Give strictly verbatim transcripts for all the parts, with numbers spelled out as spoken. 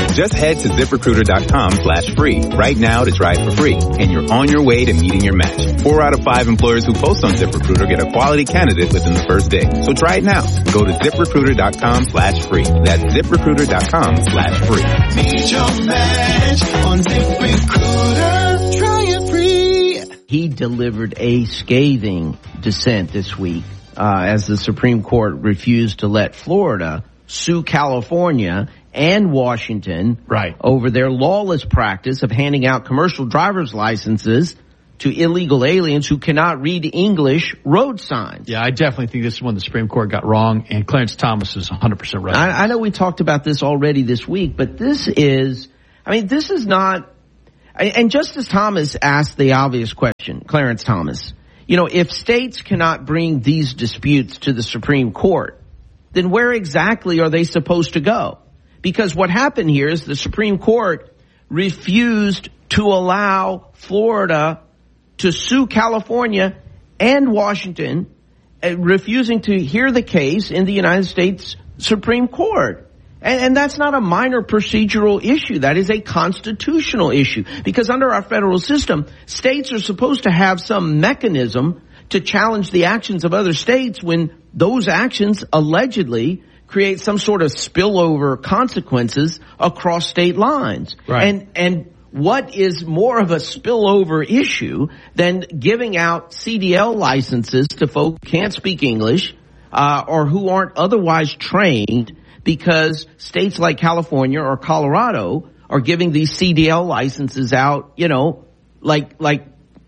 Just head to ZipRecruiter.com slash free right now to try it for free, and you're on your way to meeting your match. Four out of five employers who post on ZipRecruiter get a quality candidate within the first day. So try it now. Go to ZipRecruiter.com slash free. That's ZipRecruiter.com slash free. Meet your match on ZipRecruiter. Try it free. He delivered a scathing dissent this week uh, as the Supreme Court refused to let Florida sue California and Washington right. over their lawless practice of handing out commercial driver's licenses to illegal aliens who cannot read English road signs. Yeah, I definitely think this is one the Supreme Court got wrong, and Clarence Thomas is one hundred percent right. I, I know we talked about this already this week, but this is, I mean, this is not, and Justice Thomas asked the obvious question, Clarence Thomas, you know, if states cannot bring these disputes to the Supreme Court, then where exactly are they supposed to go? Because what happened here is the Supreme Court refused to allow Florida to sue California and Washington, uh, refusing to hear the case in the United States Supreme Court. And, and that's not a minor procedural issue. That is a constitutional issue. Because under our federal system, states are supposed to have some mechanism to challenge the actions of other states when those actions allegedly create some sort of spillover consequences across state lines. Right. And, and what is more of a spillover issue than giving out C D L licenses to folks who can't speak English, uh, or who aren't otherwise trained, because states like California or Colorado are giving these C D L licenses out, you know, like, like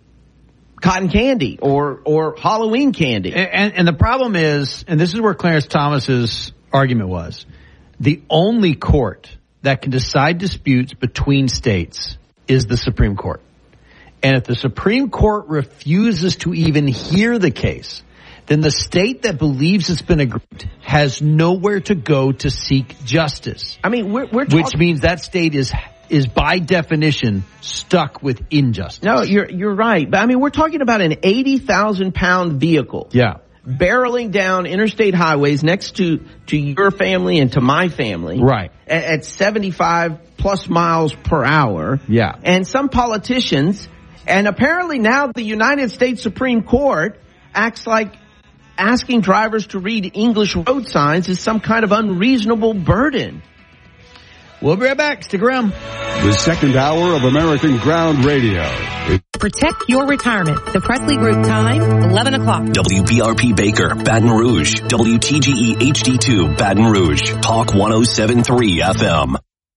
cotton candy or, or Halloween candy. And, and, and the problem is, and this is where Clarence Thomas's argument was, the only court that can decide disputes between states is the Supreme Court. And if the Supreme Court refuses to even hear the case, then the state that believes it's been agreed has nowhere to go to seek justice. I mean, we're, we're talking, which means that state is is by definition stuck with injustice. No, you're you're right. But I mean, we're talking about an eighty thousand pound vehicle. Yeah. Barreling down interstate highways next to, to your family and to my family. Right. At, at seventy-five plus miles per hour. Yeah. And some politicians, and apparently now the United States Supreme Court acts like asking drivers to read English road signs is some kind of unreasonable burden. We'll be right back. Stick around. The second hour of American Ground Radio. Protect your retirement. The Presley Group time, eleven o'clock. W B R P Baker, Baton Rouge. W T G E H D two, Baton Rouge. Talk one oh seven point three F M.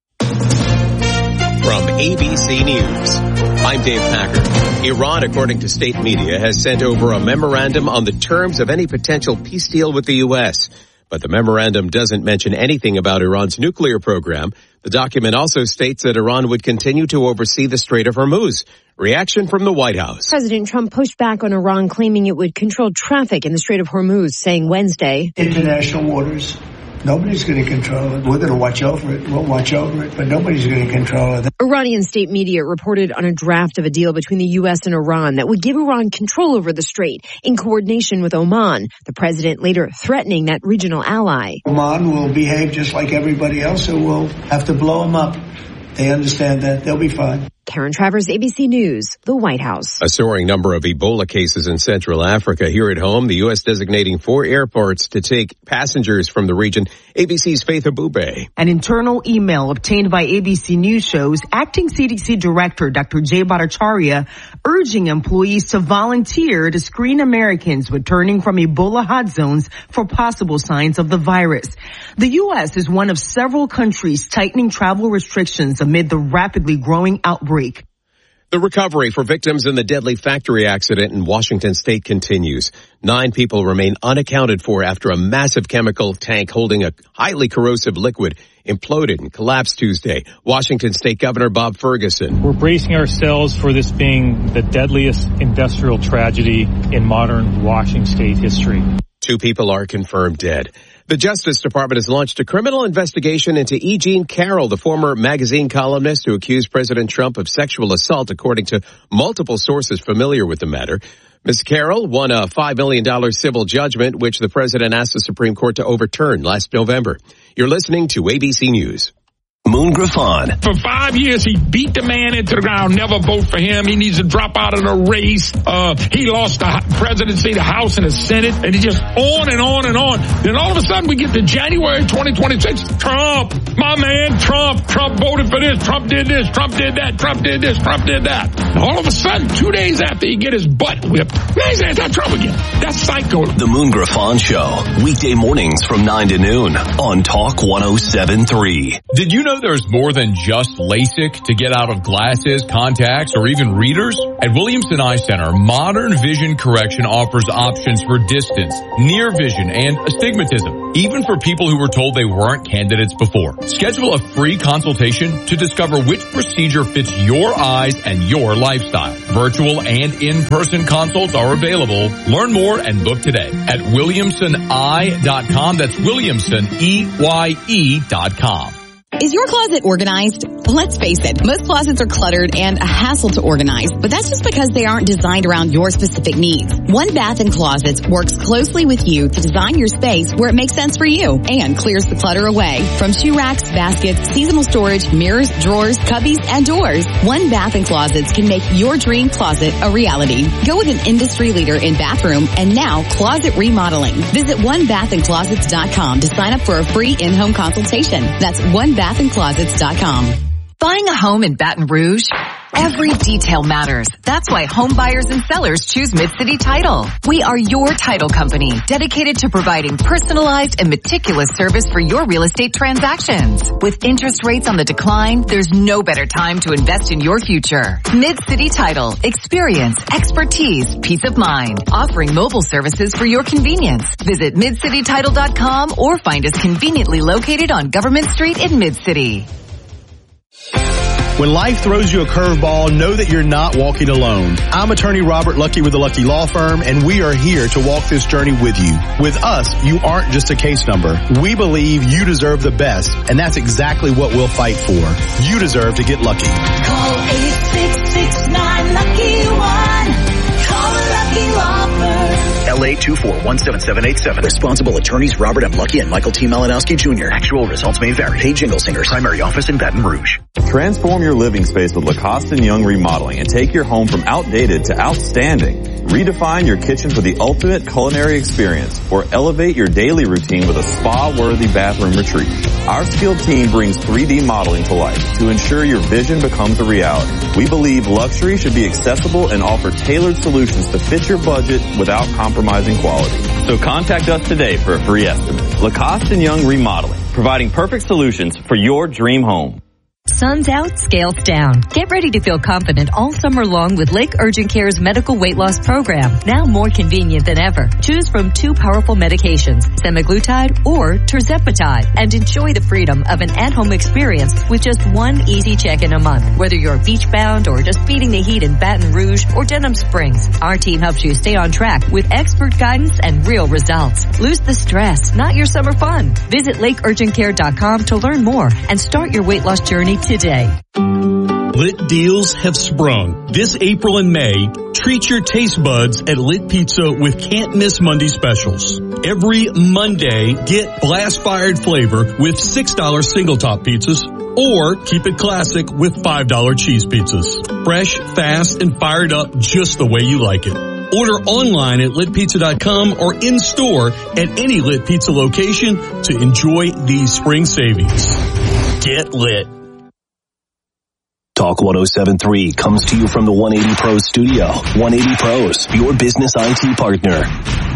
From A B C News, I'm Dave Packer. Iran, according to state media, has sent over a memorandum on the terms of any potential peace deal with the U S, but the memorandum doesn't mention anything about Iran's nuclear program. The document also states that Iran would continue to oversee the Strait of Hormuz. Reaction from the White House. President Trump pushed back on Iran, claiming it would control traffic in the Strait of Hormuz, saying Wednesday, international waters. Nobody's going to control it. We're going to watch over it. We'll watch over it, but nobody's going to control it. Iranian state media reported on a draft of a deal between the U S and Iran that would give Iran control over the strait in coordination with Oman, the president later threatening that regional ally. Oman will behave just like everybody else, so we'll have to blow them up. They understand that. They'll be fine. Karen Travers, A B C News, the White House. A soaring number of Ebola cases in Central Africa. Here at home, the U S designating four airports to take passengers from the region. A B C's Faith Abube. An internal email obtained by A B C News shows acting C D C Director Doctor Jay Bhattacharya urging employees to volunteer to screen Americans returning from Ebola hot zones for possible signs of the virus. The U S is one of several countries tightening travel restrictions amid the rapidly growing outbreak. The recovery for victims in the deadly factory accident in Washington state continues. Nine people remain unaccounted for after a massive chemical tank holding a highly corrosive liquid imploded and collapsed Tuesday. Washington State Governor Bob Ferguson. We're bracing ourselves for this being the deadliest industrial tragedy in modern Washington state history. Two people are confirmed dead. The Justice Department has launched a criminal investigation into E. Jean Carroll, the former magazine columnist who accused President Trump of sexual assault, according to multiple sources familiar with the matter. Miz Carroll won a five million dollars civil judgment, which the president asked the Supreme Court to overturn last November. You're listening to A B C News. Moon Griffon. For five years, he beat the man into the ground. Never vote for him. He needs to drop out of the race. Uh, he lost the presidency, the House, and the Senate. And he just on and on and on. Then all of a sudden, we get to January twenty twenty-six. Trump, my man, Trump. Trump voted for this. Trump did this. Trump did that. Trump did this. Trump did that. And all of a sudden, two days after he get his butt whipped, now he's anti-Trump again. That's psycho. The Moon Griffon Show. Weekday mornings from nine to noon on Talk one oh seven point three. Did you know there's more than just LASIK to get out of glasses, contacts, or even readers? At Williamson Eye Center, modern vision correction offers options for distance, near vision, and astigmatism, even for people who were told they weren't candidates before. Schedule a free consultation to discover which procedure fits your eyes and your lifestyle. Virtual and in-person consults are available. Learn more and book today at williamson eye dot com. That's Williamson, E Y E dot com. Is your closet organized? Let's face it, most closets are cluttered and a hassle to organize, but that's just because they aren't designed around your specific needs. One Bath and Closets works closely with you to design your space where it makes sense for you and clears the clutter away. From shoe racks, baskets, seasonal storage, mirrors, drawers, cubbies, and doors, One Bath and Closets can make your dream closet a reality. Go with an industry leader in bathroom and now closet remodeling. Visit one bath and closets dot com to sign up for a free in-home consultation. That's one bath and closets dot com. Buying a home in Baton Rouge? Every detail matters. That's why home buyers and sellers choose Mid-City Title. We are your title company, dedicated to providing personalized and meticulous service for your real estate transactions. With interest rates on the decline, there's no better time to invest in your future. Mid-City Title. Experience, expertise, peace of mind. Offering mobile services for your convenience. Visit mid city title dot com or find us conveniently located on Government Street in Mid-City. When life throws you a curveball, know that you're not walking alone. I'm attorney Robert Lucky with the Lucky Law Firm, and we are here to walk this journey with you. With us, you aren't just a case number. We believe you deserve the best, and that's exactly what we'll fight for. You deserve to get lucky. Call eight six six nine lucky one. Call a Lucky Law Firm. L A two four one seven seven eight seven. Responsible attorneys Robert M. Lucky and Michael T. Malinowski Junior Actual results may vary. Hey Jingle Singers, primary office in Baton Rouge. Transform your living space with Lacoste and Young Remodeling and take your home from outdated to outstanding. Redefine your kitchen for the ultimate culinary experience or elevate your daily routine with a spa-worthy bathroom retreat. Our skilled team brings three D modeling to life to ensure your vision becomes a reality. We believe luxury should be accessible and offer tailored solutions to fit your budget without compromising quality. So contact us today for a free estimate. Lacoste and Young Remodeling, providing perfect solutions for your dream home. Sun's out, scales down. Get ready to feel confident all summer long with Lake Urgent Care's medical weight loss program, now more convenient than ever. Choose from two powerful medications, semaglutide or tirzepatide, and enjoy the freedom of an at-home experience with just one easy check-in a month. Whether you're beach-bound or just beating the heat in Baton Rouge or Denham Springs, our team helps you stay on track with expert guidance and real results. Lose the stress, not your summer fun. Visit lake urgent care dot com to learn more and start your weight loss journey today. Lit deals have sprung. This April and May, treat your taste buds at Lit Pizza with can't miss Monday specials. Every Monday, get blast fired flavor with six dollar single top pizzas or keep it classic with five dollar cheese pizzas. Fresh, fast, and fired up just the way you like it. Order online at lit pizza dot com or in store at any Lit Pizza location to enjoy these spring savings. Get lit. Talk one oh seven point three comes to you from the one eighty Pros studio. one eighty Pros, your business I T partner.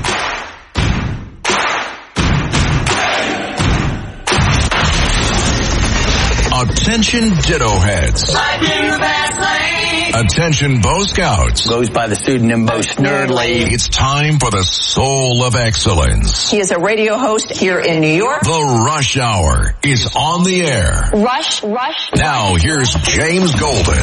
Attention Ditto Heads. Attention Bo Scouts. Goes by the pseudonym Bo Snerdley. It's time for the Soul of Excellence. He is a radio host here in New York. The Rush Hour is on the air. Rush, rush. Now here's James Golden.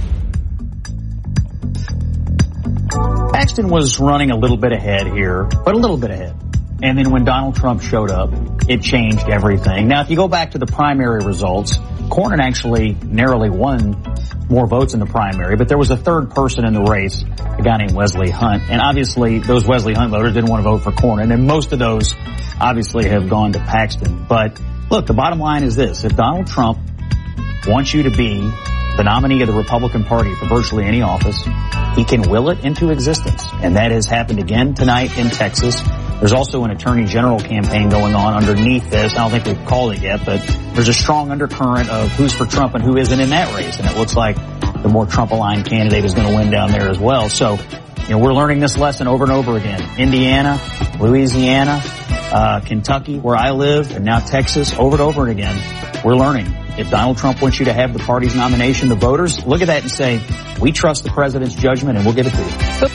Paxton was running a little bit ahead here, but a little bit ahead. And then when Donald Trump showed up, it changed everything. Now, if you go back to the primary results, Cornyn actually narrowly won more votes in the primary, but there was a third person in the race, a guy named Wesley Hunt. And obviously, those Wesley Hunt voters didn't want to vote for Cornyn, and most of those obviously have gone to Paxton. But look, the bottom line is this. If Donald Trump wants you to be the nominee of the Republican Party for virtually any office, he can will it into existence. And that has happened again tonight in Texas. There's also an attorney general campaign going on underneath this. I don't think we've called it yet, but there's a strong undercurrent of who's for Trump and who isn't in that race. And it looks like the more Trump-aligned candidate is going to win down there as well. So, you know, we're learning this lesson over and over again. Indiana, Louisiana, uh, Kentucky, where I live, and now Texas, over and over again, we're learning. If Donald Trump wants you to have the party's nomination, the voters look at that and say, we trust the president's judgment and we'll give it to you.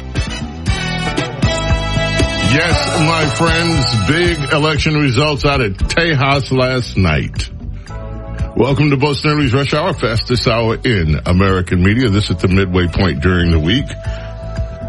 Yes, my friends, big election results out at Tejas last night. Welcome to Bo Snerdley's Rush Hour, fastest hour in American media. This is the midway point during the week.